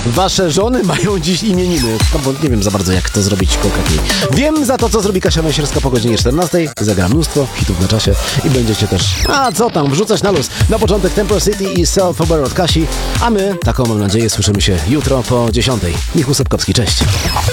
Wasze żony mają dziś imieniny. No bo nie wiem za bardzo, jak to zrobić konkretniej. Wiem za to, co zrobi Kasia Węsierska po godzinie 14. Zagra mnóstwo hitów na czasie i będziecie też, a co tam, wrzucać na luz. Na początek Tempo City i Self Aware od Kasi, a my, taką mam nadzieję, słyszymy się jutro po 10. Michał Sepkowski, cześć.